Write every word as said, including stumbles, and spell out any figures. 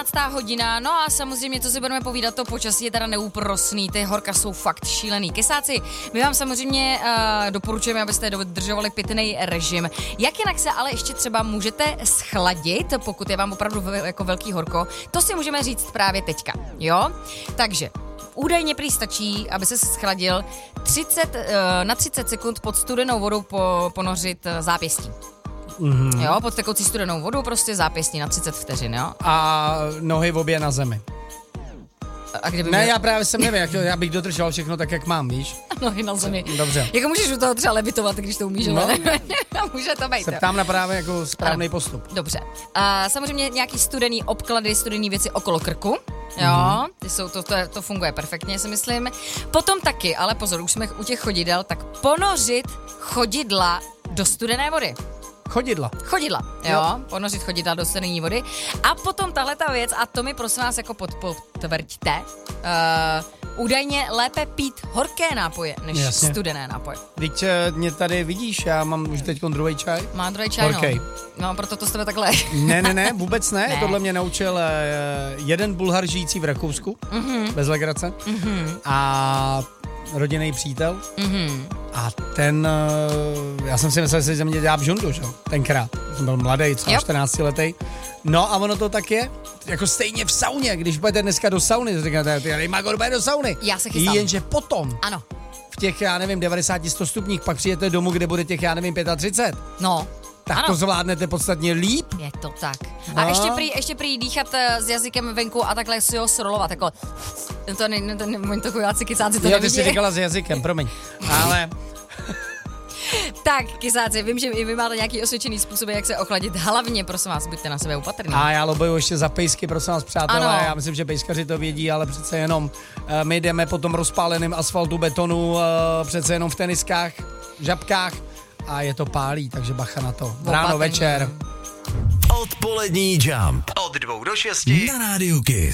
hodina, no a samozřejmě, co si budeme povídat, to počasí je teda neúprosný, ty horka jsou fakt šílený. Kesáci, my vám samozřejmě uh, doporučujeme, abyste dodržovali pitný režim. Jak jinak se ale ještě třeba můžete schladit, pokud je vám opravdu ve, jako velký horko, to si můžeme říct právě teďka, jo? Takže údajně prý stačí, aby se schladil třicet, uh, na třicet sekund pod studenou vodou po, ponořit zápěstí. Mm-hmm. Jo, pod tekoucí studenou vodu, prostě zápěstí na třicet vteřin, jo. A nohy v obě na zemi. A kdyby ne, měl... já právě jsem nevím, jak to, já bych dodržel všechno tak, jak mám, víš? Nohy na zemi. Dobře. Jako můžeš u toho třeba levitovat, když to umíš, no. ale může to být. Se ptám na právě jako správný ano. postup. Dobře. A samozřejmě nějaký studený obklady, studený věci okolo krku. Jo, mm-hmm. ty jsou, to, to, to funguje perfektně, si myslím. Potom taky, ale pozor, už jsme u těch chodidel, tak ponořit chodidla do studené vody. Chodidla. Chodidla, jo, jo. Ponořit chodidla do studené vody. A potom tahle ta věc, a to mi prosím vás jako pod, potvrďte, uh, údajně lépe pít horké nápoje, než Jasně. studené nápoje. Teď mě tady vidíš, já mám už teď druhý čaj. Má druhý čaj, okay. no. No, proto to s tebe takhle. Ne, ne, ne, vůbec ne. ne. Tohle mě naučil uh, jeden Bulhar žijící v Rakousku, mm-hmm. bez legrace. Mm-hmm. A rodinný přítel. Mm-hmm. A ten, já jsem si myslel, že ze mě dělá bžundu, že? Tenkrát. Jsem byl mladý, třeba čtrnáctiletý. No a ono to tak je. Jako stejně v sauně, když budete dneska do sauny, to říkáte, ty Magor bude do sauny. Já se chystám. Jenže potom. Ano. V těch, já nevím, devadesát sto stupních, pak přijete domů, kde bude těch, já nevím, třicet pět. No. Tak ano. To zvládnete podstatně líp. Je to tak. A no. ještě prý, ještě prý dýchat s jazykem venku a takhle si ho srolovat, jako... To ne, to ne, to chujáci kysáci to jo, nevidí. ty jsi říkala s jazykem, promiň. Ale... Tak, kysáci, vím, že i vy máte nějaký osvědčený způsob, jak se ochladit. Hlavně, prosím vás, buďte na sebe opatrní. A já lobuju ještě za pejsky, prosím vás, přátelé. Ano. Já myslím, že pejskaři to vědí, ale přece jenom uh, my jdeme po tom rozpáleném asfaltu, betonu, uh, přece jenom v teniskách, žabkách a je to pálí, takže bacha na to. Opatrný. Ráno, večer. Odpolední Jump. Od dvou do šesti na Rádiu Kiss.